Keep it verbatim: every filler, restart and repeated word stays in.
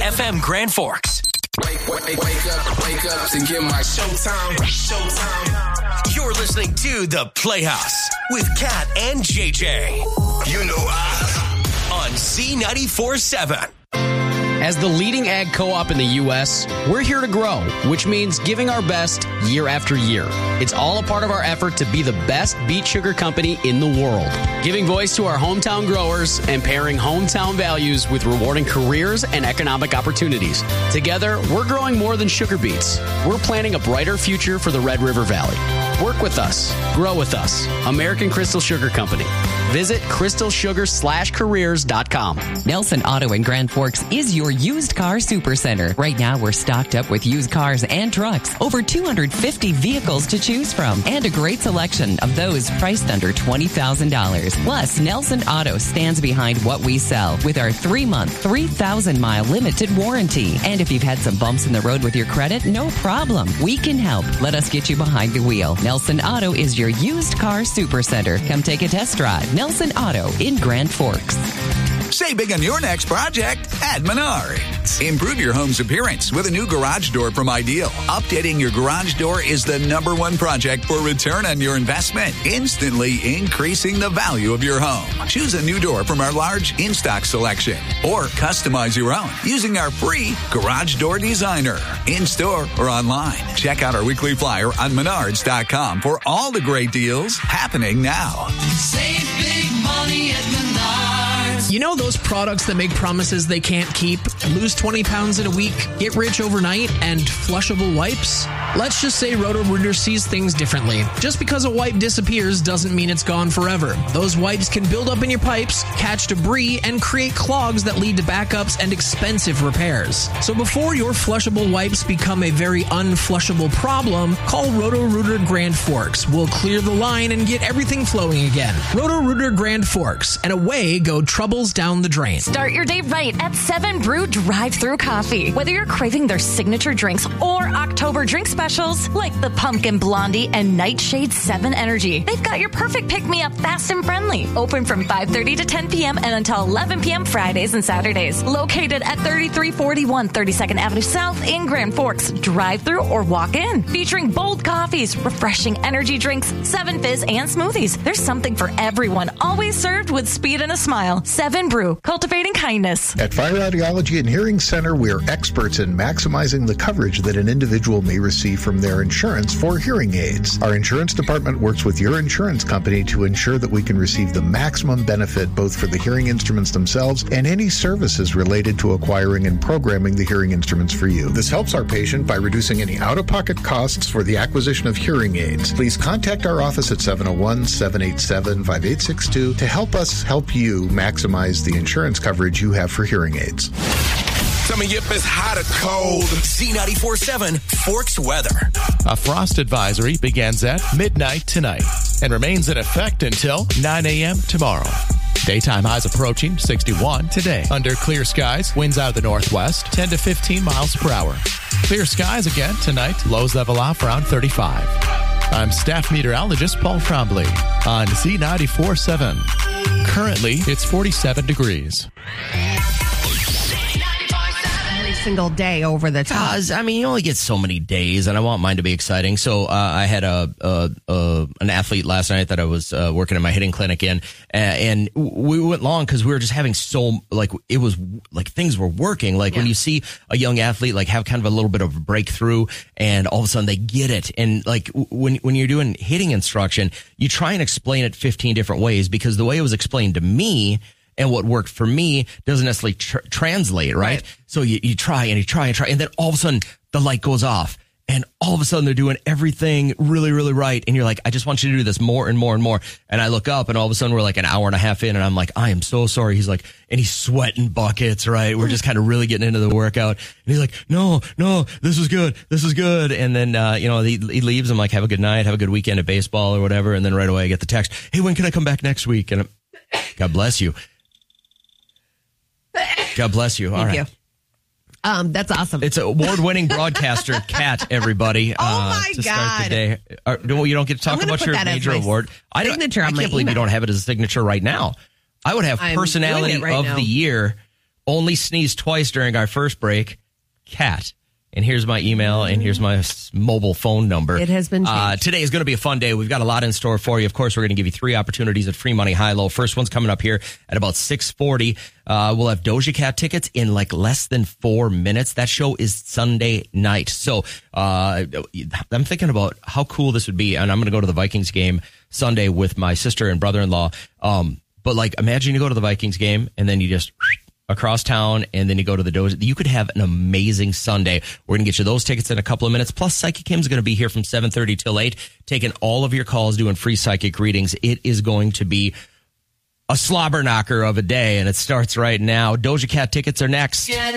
F M Grand Forks. Wake, wake, wake up, wake up to get my showtime. Showtime. You're listening to The Playhouse with Kat and J J. You know I. On Z ninety-four point seven. As the leading ag co-op in the U S, we're here to grow, which means giving our best year after year. It's all a part of our effort to be the best beet sugar company in the world. Giving voice to our hometown growers and pairing hometown values with rewarding careers and economic opportunities. Together, we're growing more than sugar beets. We're planning a brighter future for the Red River Valley. Work with us. Grow with us. American Crystal Sugar Company. Visit crystal sugar slash careers dot com. Nelson Auto in Grand Forks is your used car supercenter. Right now, we're stocked up with used cars and trucks. Over two hundred fifty vehicles to choose from. And a great selection of those priced under twenty thousand dollars. Plus, Nelson Auto stands behind what we sell with our three-month, three thousand mile limited warranty. And if you've had some bumps in the road with your credit, no problem. We can help. Let us get you behind the wheel. Nelson Auto is your used car supercenter. Come take a test drive. Nelson Auto in Grand Forks. Save big on your next project at Menards. Improve your home's appearance with a new garage door from Ideal. Updating your garage door is the number one project for return on your investment, instantly increasing the value of your home. Choose a new door from our large in-stock selection or customize your own using our free Garage Door Designer. In-store or online. Check out our weekly flyer on menards dot com for all the great deals happening now. Save big money at Menards. You know those products that make promises they can't keep? Lose twenty pounds in a week, get rich overnight, and flushable wipes? Let's just say Roto-Rooter sees things differently. Just because a wipe disappears doesn't mean it's gone forever. Those wipes can build up in your pipes, catch debris, and create clogs that lead to backups and expensive repairs. So before your flushable wipes become a very unflushable problem, call Roto-Rooter Grand Forks. We'll clear the line and get everything flowing again. Roto-Rooter Grand Forks, and away go troubles down the drain. Start your day right at seven Brew Drive-Thru Coffee. Whether you're craving their signature drinks or October drink specials like the Pumpkin Blondie and Nightshade seven Energy, they've got your perfect pick-me-up fast and friendly. Open from five thirty to ten p.m. and until eleven p.m. Fridays and Saturdays. Located at thirty-three forty-one thirty-second Avenue South in Grand Forks. Drive-thru or walk in. Featuring bold coffees, refreshing energy drinks, seven fizz, and smoothies. There's something for everyone. Always served with speed and a smile. Seven Brew, cultivating kindness. At Fire Audiology and Hearing Center, we are experts in maximizing the coverage that an individual may receive from their insurance for hearing aids. Our insurance department works with your insurance company to ensure that we can receive the maximum benefit both for the hearing instruments themselves and any services related to acquiring and programming the hearing instruments for you. This helps our patient by reducing any out-of-pocket costs for the acquisition of hearing aids. Please contact our office at seven oh one, seven eight seven, five eight six two to help us help you maximize the insurance coverage you have for hearing aids. Tell me if it's hot or cold. Z ninety-four point seven Forks weather. A frost advisory begins at midnight tonight and remains in effect until nine a.m. tomorrow. Daytime highs approaching sixty-one today. Under clear skies, winds out of the northwest, ten to fifteen miles per hour. Clear skies again tonight. Lows level off around thirty-five. I'm staff meteorologist Paul Trombley on Z ninety-four point seven. Currently, it's forty-seven degrees. Single day over the top. Cause, I mean, you only get so many days, and I want mine to be exciting. So uh, I had a, a, a an athlete last night that I was uh, working in my hitting clinic in, and we went long because we were just having so like it was like things were working. Like yeah. when you see a young athlete like have kind of a little bit of a breakthrough, and all of a sudden they get it, and like when when you're doing hitting instruction, you try and explain it fifteen different ways because the way it was explained to me and what worked for me doesn't necessarily tr- translate, right? right? So you, you try and you try and try, and then all of a sudden the light goes off, and all of a sudden they're doing everything really, really right. And you're like, I just want you to do this more and more and more. And I look up, and all of a sudden we're like an hour and a half in, and I'm like, I am so sorry. He's like, and he's sweating buckets, right? We're just kind of really getting into the workout. And he's like, no, no, this is good. This is good. And then, uh, you know, he, he leaves. I'm like, have a good night. Have a good weekend at baseball or whatever. And then right away I get the text, hey, when can I come back next week? And I'm, God bless you. God bless you. All Thank right. you. Um, that's awesome. It's an award-winning broadcaster, Kat, everybody. Oh, my uh, to God. Start the day. Or, no, you don't get to talk about your major award. I, signature I on can't my believe email. you don't have it as a signature right now. I would have I'm personality doing it right of now. the year Only sneezed twice during our first break. Cat. And here's my email, and here's my mobile phone number. It has been changed. Uh, today is going to be a fun day. We've got a lot in store for you. Of course, we're going to give you three opportunities at Free Money High Low. First one's coming up here at about six forty. Uh, we'll have Doja Cat tickets in like less than four minutes. That show is Sunday night. So uh, I'm thinking about how cool this would be. And I'm going to go to the Vikings game Sunday with my sister and brother-in-law. Um, but like, imagine you go to the Vikings game and then you just across town, and then you go to the Doja. You could have an amazing Sunday. We're going to get you those tickets in a couple of minutes. Plus, Psychic Kim's going to be here from seven thirty till eight, taking all of your calls, doing free psychic readings. It is going to be a slobber knocker of a day, and it starts right now. Doja Cat tickets are next.